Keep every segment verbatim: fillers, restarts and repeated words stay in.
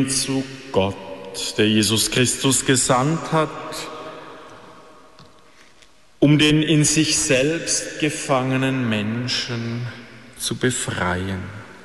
Zu Gott, der Jesus Christus gesandt hat, um den in sich selbst gefangenen Menschen zu befreien.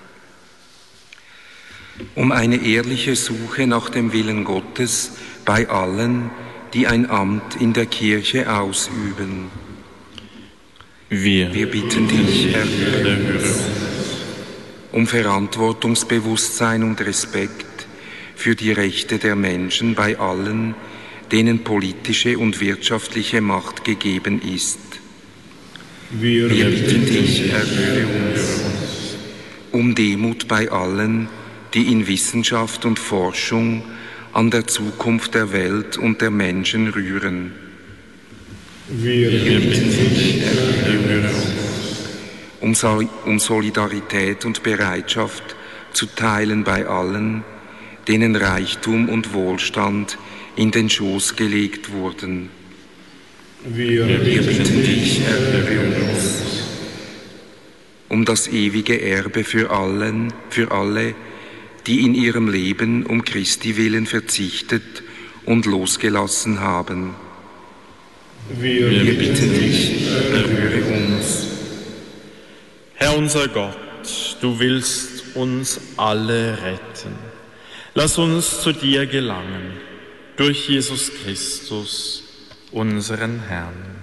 Um eine ehrliche Suche nach dem Willen Gottes bei allen, die ein Amt in der Kirche ausüben. Wir, Wir bitten dich, erhöre uns. Um Verantwortungsbewusstsein und Respekt für die Rechte der Menschen bei allen, denen politische und wirtschaftliche Macht gegeben ist. Wir, Wir bitten dich, erhöre uns. Um Demut bei allen, die in Wissenschaft und Forschung an der Zukunft der Welt und der Menschen rühren. Wir, Wir bitten dich, erhöre uns. Um, Sol- um Solidarität und Bereitschaft zu teilen bei allen, denen Reichtum und Wohlstand in den Schoß gelegt wurden. Wir, Wir bitten dich, erhöre uns. Um das ewige Erbe für allen, für alle, die in ihrem Leben um Christi willen verzichtet und losgelassen haben. Wir, Wir bitten dich, erhöre uns. Herr unser Gott, du willst uns alle retten. Lass uns zu dir gelangen, durch Jesus Christus, unseren Herrn.